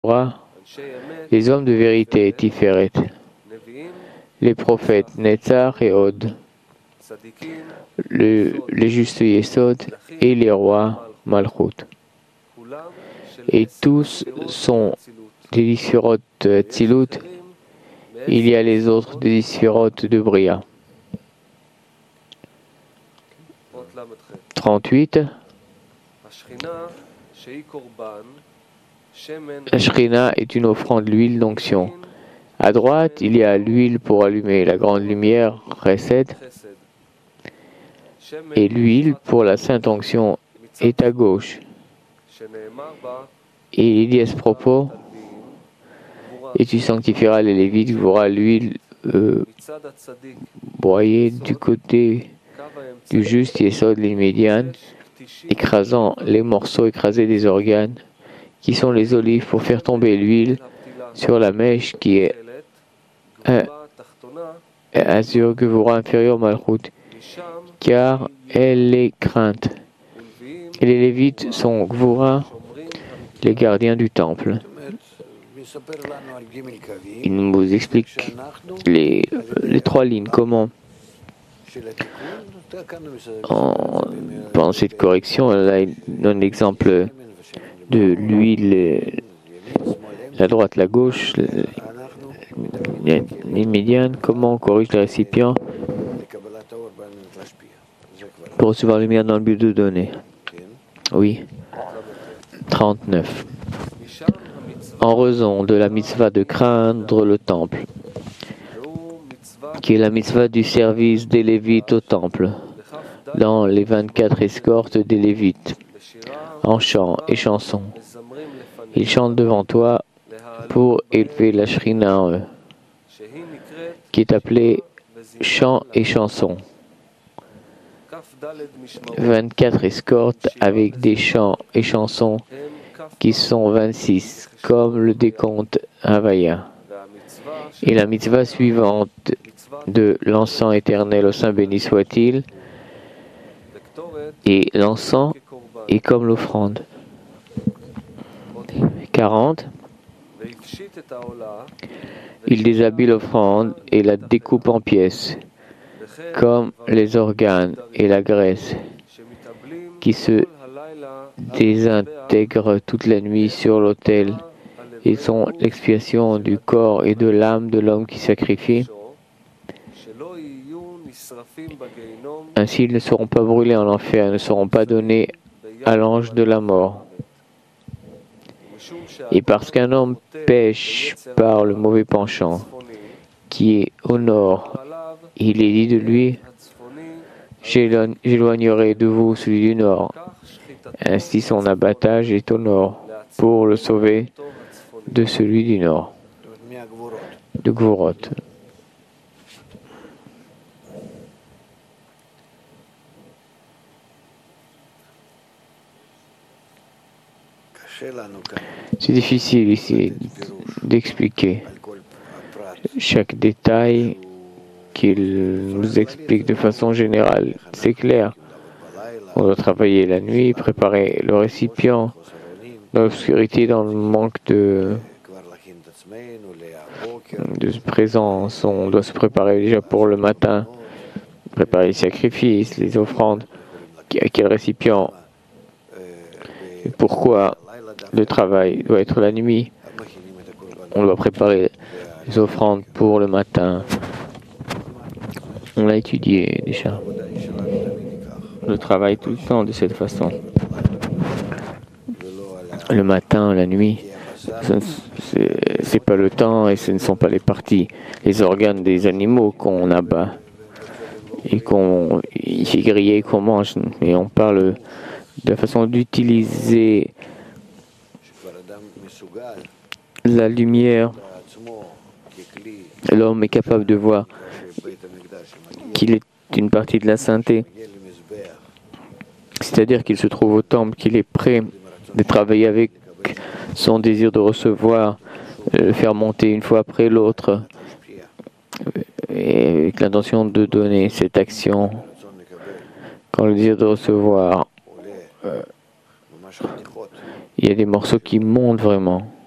Torah, les hommes de vérité, Tiferet, les prophètes, Netzar et Od, les justes Yesod et les rois, Malchut. Et tous sont des Sphirot Tzilut. Il y a les autres des Sphirot de Bria. 38. La Shrina est une offrande d'huile d'onction. À droite, il y a l'huile pour allumer la grande lumière, Chesed, et l'huile pour la sainte onction est à gauche. Et il dit à ce propos, et tu sanctifieras les Lévites, tu auras l'huile broyée du côté du juste Yesod l'immédiat, écrasant les morceaux écrasés des organes, qui sont les olives, pour faire tomber l'huile sur la mèche qui est Azur Gevura inférieur Malchut, car elle est crainte. Et les Lévites sont Gvura, les gardiens du temple. Il nous explique les trois lignes, comment pendant cette correction, là, il donne l'exemple de l'huile, la droite, la gauche, l'immédiane, comment on corrige le récipient pour recevoir la lumière dans le but de donner. Oui. 39. En raison de la mitzvah de craindre le temple, qui est la mitzvah du service des Lévites au temple, dans les 24 escortes des Lévites, en chant et chansons. Ils chantent devant toi pour élever la Shrina en eux, qui est appelée chant et chanson. 24 escortes avec des chants et chansons qui sont 26, comme le décompte Havaya. Et la mitzvah suivante de l'encens éternel au Saint béni soit-il, et l'encens est comme l'offrande. 40. Il déshabille l'offrande et la découpe en pièces, comme les organes et la graisse, qui se désintègrent toute la nuit sur l'autel. Ils sont l'expiation du corps et de l'âme de l'homme qui sacrifie. Ainsi, ils ne seront pas brûlés en enfer, ne seront pas donnés à l'ange de la mort. Et parce qu'un homme pêche par le mauvais penchant, qui est au nord, il est dit de lui, j'éloignerai de vous celui du nord. Ainsi son abattage est au nord, pour le sauver de celui du nord, de Gvurot. C'est difficile ici d'expliquer chaque détail qu'il nous explique de façon générale. C'est clair. On doit travailler la nuit, préparer le récipient dans l'obscurité, dans le manque de présence. On doit se préparer déjà pour le matin, préparer les sacrifices, les offrandes. À quel récipient? Et pourquoi le travail doit être la nuit? On doit préparer les offrandes pour le matin. On l'a étudié déjà. Le travail tout le temps de cette façon. Le matin, la nuit, c'est pas le temps et ce ne sont pas les parties, les organes des animaux qu'on abat et qu'on fait griller et qu'on mange. Et on parle de la façon d'utiliser la lumière. L'homme est capable de voir qu'il est une partie de la sainteté. C'est-à-dire qu'il se trouve au temple, qu'il est prêt de travailler avec son désir de recevoir, le faire monter une fois après l'autre, et avec l'intention de donner cette action. Quand le désir de recevoir, il y a des morceaux qui montent vraiment.